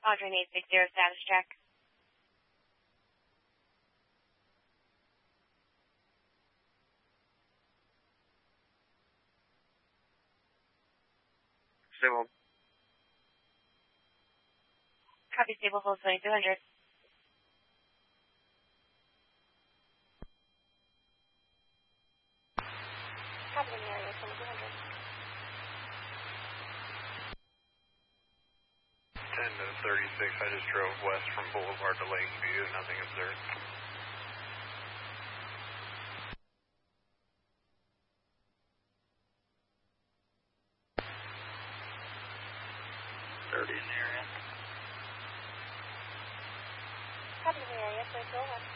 Audrey 860 status check. Stable. Copy, stable, full 2200. Copy, in the area, 2200. 10 to 36, I just drove west from Boulevard to Lakeview, nothing observed. In the area. Copy, in the area, 2201.